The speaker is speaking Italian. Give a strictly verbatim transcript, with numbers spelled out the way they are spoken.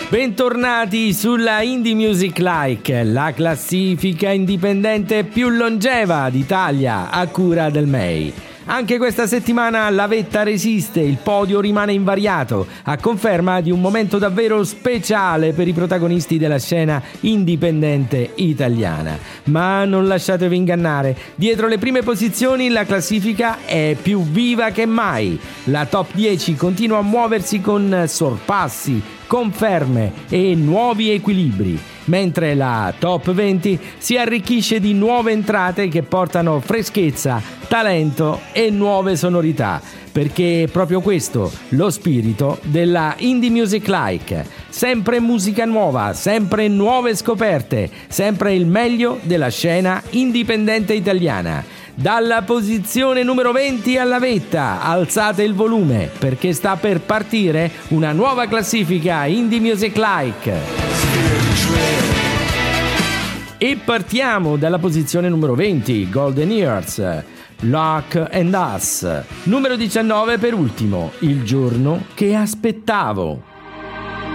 Bentornati sulla Indie Music Like, la classifica indipendente più longeva d'Italia a cura del M E I. Anche questa settimana la vetta resiste, il podio rimane invariato, a conferma di un momento davvero speciale per i protagonisti della scena indipendente italiana. Ma non lasciatevi ingannare, dietro le prime posizioni la classifica è più viva che mai. La top dieci continua a muoversi con sorpassi, conferme e nuovi equilibri, mentre la top venti si arricchisce di nuove entrate che portano freschezza, talento e nuove sonorità, perché è proprio questo lo spirito della Indie Music Like. Sempre musica nuova, sempre nuove scoperte, sempre il meglio della scena indipendente italiana. Dalla posizione numero venti alla vetta, alzate il volume perché sta per partire una nuova classifica Indie Music Like. E partiamo dalla posizione numero venti, Golden Years, Luck and Us. Numero diciannove per ultimo, Il giorno che aspettavo.